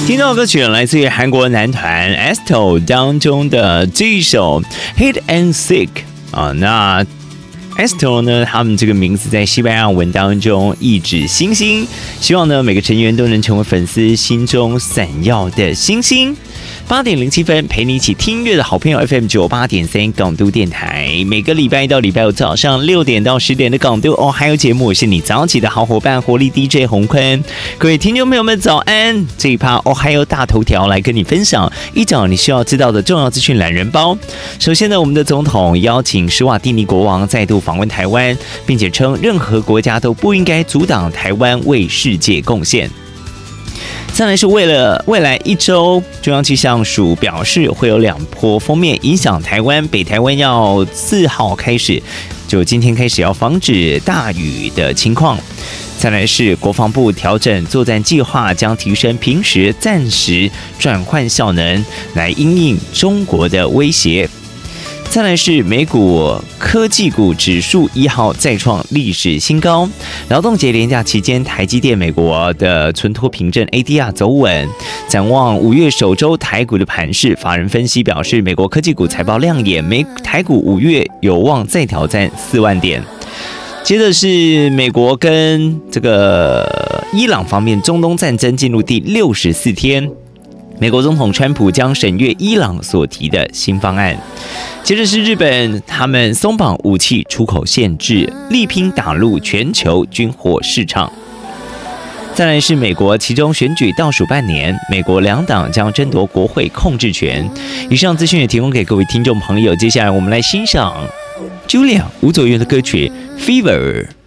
听到的歌曲来自于韩国男团 EXO 当中的这一首 Hide and Seek 那 EXO 呢，他们这个名字在西班牙文当中意指星星，希望呢每个成员都能成为粉丝心中闪耀的星星。8:07陪你一起听音乐的好朋友 FM98.3 港都电台，每个礼拜一到礼拜五早上6点到10点的港都还有节目，我是你早起的好伙伴活力 DJ 洪坤。各位听众朋友们早安，这一趴还有大头条来跟你分享一早你需要知道的重要资讯懒人包。首先呢，我们的总统邀请施瓦蒂尼国王再度访问台湾，并且称任何国家都不应该阻挡台湾为世界贡献。再来是为了未来1周，中央气象署表示会有2波锋面影响台湾，北台湾要4号开始，就今天开始要防止大雨的情况。再来是国防部调整作战计划，将提升平时暂时转换效能，来因应中国的威胁。再来是美股科技股指数1号再创历史新高，劳动节连假期间，台积电美国的存托凭证 ADR 走稳。展望5月首周台股的盘势，法人分析表示，美国科技股财报亮眼，台股5月有望再挑战4万点。接着是美国跟这个伊朗方面，中东战争进入第64天。美国总统川普将审阅伊朗所提的新方案。接着是日本，他们松绑武器出口限制，力拼打入全球军火市场。再来是美国其中选举倒数半年，美国2党将争夺国会控制权。以上资讯也提供给各位听众朋友。接下来我们来欣赏 Julia 吴佐元的歌曲《Fever》。